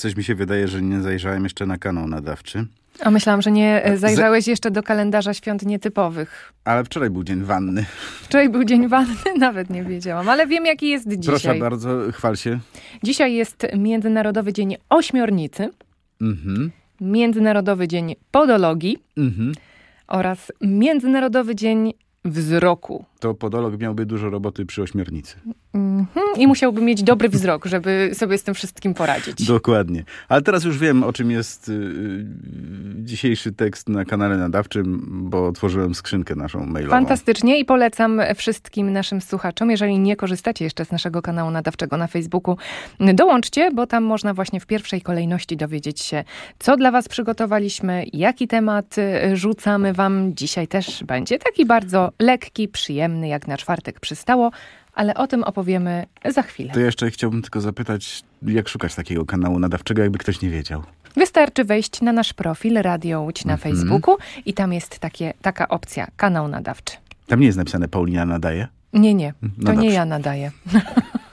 Coś mi się wydaje, że nie zajrzałem jeszcze na kanał nadawczy. A myślałam, że nie zajrzałeś jeszcze do kalendarza świąt nietypowych. Ale wczoraj był dzień wanny. Wczoraj był dzień wanny, nawet nie wiedziałam, ale wiem, jaki jest dzisiaj. Proszę bardzo, chwal się. Dzisiaj jest Międzynarodowy Dzień Ośmiornicy, Międzynarodowy Dzień Podologii oraz Międzynarodowy Dzień Wzroku. To podolog miałby dużo roboty przy ośmiornicy. I musiałby mieć dobry wzrok, żeby sobie z tym wszystkim poradzić. Dokładnie. Ale teraz już wiem, o czym jest dzisiejszy tekst na kanale nadawczym, bo otworzyłem skrzynkę naszą mailową. Fantastycznie i polecam wszystkim naszym słuchaczom, jeżeli nie korzystacie jeszcze z naszego kanału nadawczego na Facebooku, dołączcie, bo tam można właśnie w pierwszej kolejności dowiedzieć się, co dla was przygotowaliśmy, jaki temat rzucamy wam. Dzisiaj też będzie taki bardzo lekki, przyjemny, jak na czwartek przystało, ale o tym opowiemy za chwilę. To ja jeszcze chciałbym tylko zapytać, jak szukać takiego kanału nadawczego, jakby ktoś nie wiedział. Wystarczy wejść na nasz profil Radio Łódź na Facebooku i tam jest taka opcja, kanał nadawczy. Tam nie jest napisane Paulina nadaje? Nie, to No nie dobrze. ja nadaję.